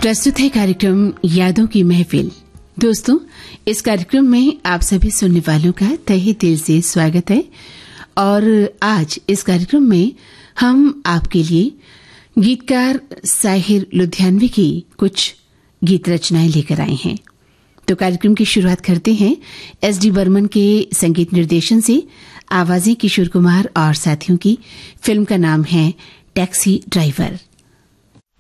प्रस्तुत है कार्यक्रम यादों की महफिल। दोस्तों, इस कार्यक्रम में आप सभी सुनने वालों का तहे दिल से स्वागत है और आज इस कार्यक्रम में हम आपके लिए गीतकार साहिर लुधियानवी की कुछ गीत रचनाएं लेकर आए हैं। तो कार्यक्रम की शुरुआत करते हैं एस.डी. बर्मन के संगीत निर्देशन से। आवाजें किशोर कुमार और साथियों की। फिल्म का नाम है टैक्सी ड्राइवर।